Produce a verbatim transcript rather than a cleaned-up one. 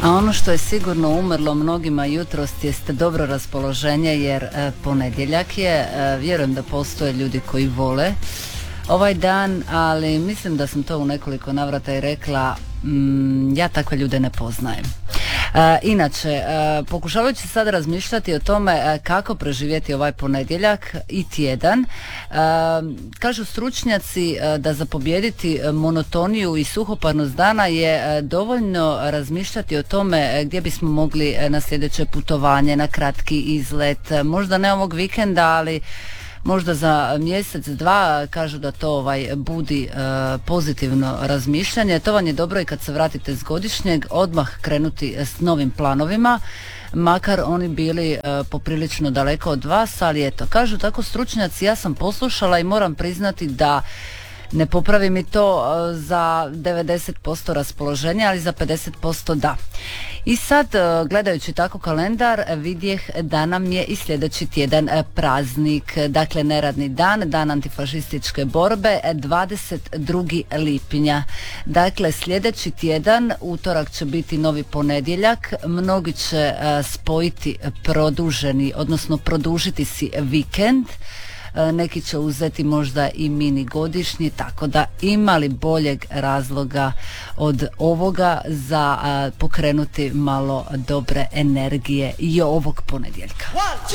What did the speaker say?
A ono što je sigurno umrlo mnogima jutros jeste dobro raspoloženje, jer e, ponedjeljak je, e, vjerujem da postoje ljudi koji vole ovaj dan, ali mislim da sam to u nekoliko navrata i rekla, mm, ja takve ljude ne poznajem. E, inače, e, pokušavajući sad razmišljati o tome e, kako preživjeti ovaj ponedjeljak i tjedan, e, kažu stručnjaci e, da za pobijediti monotoniju i suhoparnost dana je e, dovoljno razmišljati o tome e, gdje bismo mogli e, na sljedeće putovanje, na kratki izlet, e, možda ne ovog vikenda, ali možda za mjesec, dva. Kažu da to ovaj budi e, pozitivno razmišljanje. To vam je dobro i kad se vratite s godišnjeg, odmah krenuti s novim planovima, makar oni bili e, poprilično daleko od vas, ali eto, kažu tako stručnjaci, ja sam poslušala i moram priznati da ne popravi mi to e, za devedeset posto raspoloženja, ali za pedeset posto da. I sad, e, gledajući tako kalendar, vidjeh da nam je i sljedeći tjedan e, praznik, dakle neradni dan, dan antifašističke borbe, dvadeset drugi lipnja. Dakle, sljedeći tjedan, utorak će biti novi ponedjeljak, mnogi će e, spojiti produženi, odnosno produžiti si vikend, neki će uzeti možda i mini godišnji, tako da imali boljeg razloga od ovoga za a, pokrenuti malo dobre energije i ovog ponedjeljka.